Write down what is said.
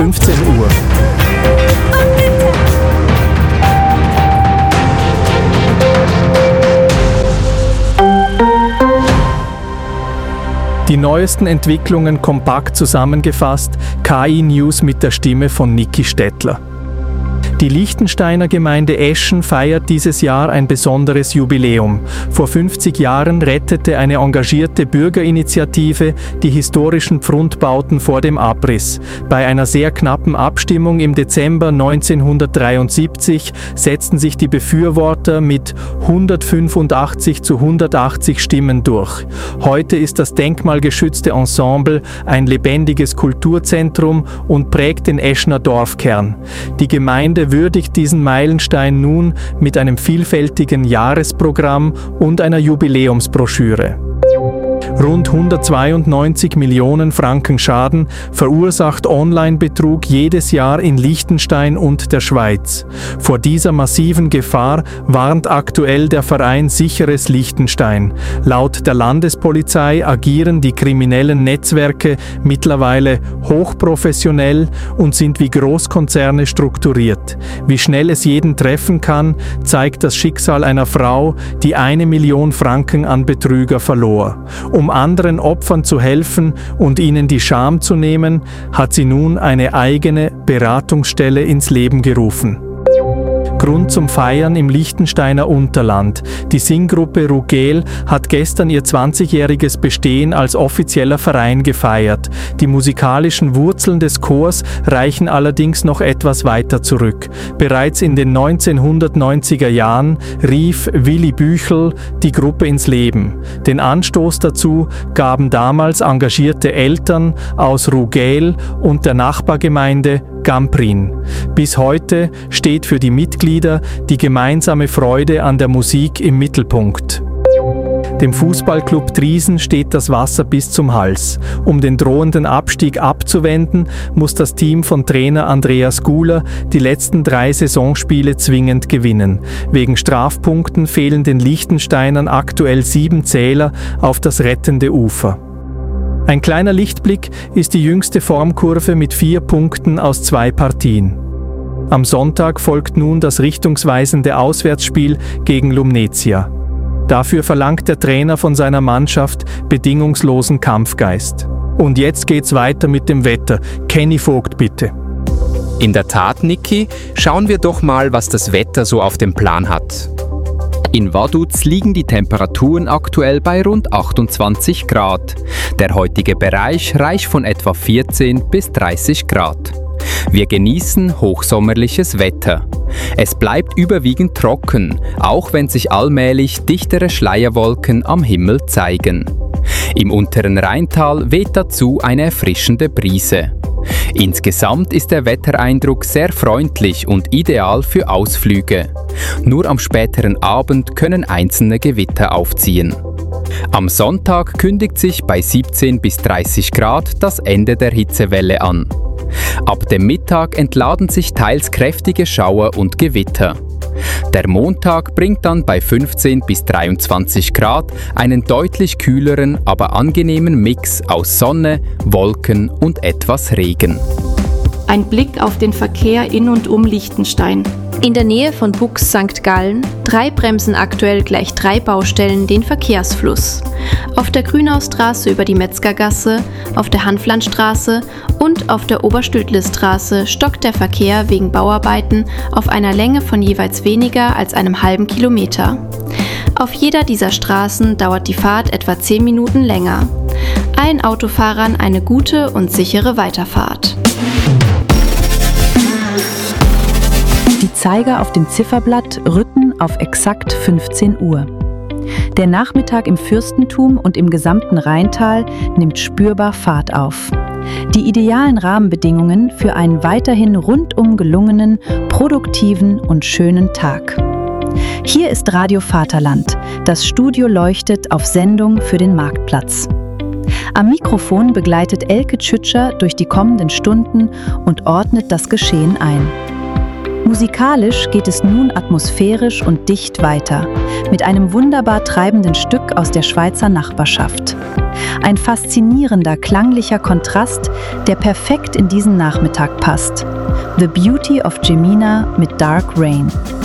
15 Uhr. Die neuesten Entwicklungen kompakt zusammengefasst, KI News mit der Stimme von Niki Stettler. Die Liechtensteiner Gemeinde Eschen feiert dieses Jahr ein besonderes Jubiläum. Vor 50 Jahren rettete eine engagierte Bürgerinitiative die historischen Pfrundbauten vor dem Abriss. Bei einer sehr knappen Abstimmung im Dezember 1973 setzten sich die Befürworter mit 185 zu 180 Stimmen durch. Heute ist das denkmalgeschützte Ensemble ein lebendiges Kulturzentrum und prägt den Eschener Dorfkern. Die Gemeinde würdigt diesen Meilenstein nun mit einem vielfältigen Jahresprogramm und einer Jubiläumsbroschüre. Rund 192 Millionen Franken Schaden verursacht Online-Betrug jedes Jahr in Liechtenstein und der Schweiz. Vor dieser massiven Gefahr warnt aktuell der Verein Sicheres Liechtenstein. Laut der Landespolizei agieren die kriminellen Netzwerke mittlerweile hochprofessionell und sind wie Großkonzerne strukturiert. Wie schnell es jeden treffen kann, zeigt das Schicksal einer Frau, die 1 Million Franken an Betrüger verlor. Um anderen Opfern zu helfen und ihnen die Scham zu nehmen, hat sie nun eine eigene Beratungsstelle ins Leben gerufen. Grund zum Feiern im Liechtensteiner Unterland. Die Singgruppe Rugel hat gestern ihr 20-jähriges Bestehen als offizieller Verein gefeiert. Die musikalischen Wurzeln des Chors reichen allerdings noch etwas weiter zurück. Bereits in den 1990er Jahren rief Willi Büchel die Gruppe ins Leben. Den Anstoß dazu gaben damals engagierte Eltern aus Rugel und der Nachbargemeinde Gamprin. Bis heute steht für die Mitglieder die gemeinsame Freude an der Musik im Mittelpunkt. Dem Fußballclub Triesen steht das Wasser bis zum Hals. Um den drohenden Abstieg abzuwenden, muss das Team von Trainer Andreas Guler die letzten 3 Saisonspiele zwingend gewinnen. Wegen Strafpunkten fehlen den Liechtensteinern aktuell 7 Zähler auf das rettende Ufer. Ein kleiner Lichtblick ist die jüngste Formkurve mit 4 Punkten aus 2 Partien. Am Sonntag folgt nun das richtungsweisende Auswärtsspiel gegen Lumnezia. Dafür verlangt der Trainer von seiner Mannschaft bedingungslosen Kampfgeist. Und jetzt geht's weiter mit dem Wetter. Kenny Vogt, bitte. In der Tat, Niki, schauen wir doch mal, was das Wetter so auf dem Plan hat. In Vaduz liegen die Temperaturen aktuell bei rund 28 Grad. Der heutige Bereich reicht von etwa 14 bis 30 Grad. Wir genießen hochsommerliches Wetter. Es bleibt überwiegend trocken, auch wenn sich allmählich dichtere Schleierwolken am Himmel zeigen. Im unteren Rheintal weht dazu eine erfrischende Brise. Insgesamt ist der Wettereindruck sehr freundlich und ideal für Ausflüge. Nur am späteren Abend können einzelne Gewitter aufziehen. Am Sonntag kündigt sich bei 17 bis 30 Grad das Ende der Hitzewelle an. Ab dem Mittag entladen sich teils kräftige Schauer und Gewitter. Der Montag bringt dann bei 15 bis 23 Grad einen deutlich kühleren, aber angenehmen Mix aus Sonne, Wolken und etwas Regen. Ein Blick auf den Verkehr in und um Liechtenstein. In der Nähe von Bux St. Gallen 3 bremsen aktuell gleich 3 Baustellen den Verkehrsfluss. Auf der Grünaustraße über die Metzgergasse, auf der Hanflandstraße und auf der Oberstüdlisstraße stockt der Verkehr wegen Bauarbeiten auf einer Länge von jeweils weniger als einem halben Kilometer. Auf jeder dieser Straßen dauert die Fahrt etwa 10 Minuten länger. Allen Autofahrern eine gute und sichere Weiterfahrt. Die Zeiger auf dem Zifferblatt rücken auf exakt 15 Uhr. Der Nachmittag im Fürstentum und im gesamten Rheintal nimmt spürbar Fahrt auf. Die idealen Rahmenbedingungen für einen weiterhin rundum gelungenen, produktiven und schönen Tag. Hier ist Radio Vaterland. Das Studio leuchtet auf Sendung für den Marktplatz. Am Mikrofon begleitet Elke Tschütscher durch die kommenden Stunden und ordnet das Geschehen ein. Musikalisch geht es nun atmosphärisch und dicht weiter, mit einem wunderbar treibenden Stück aus der Schweizer Nachbarschaft. Ein faszinierender klanglicher Kontrast, der perfekt in diesen Nachmittag passt. The Beauty of Jemina mit Dark Rain.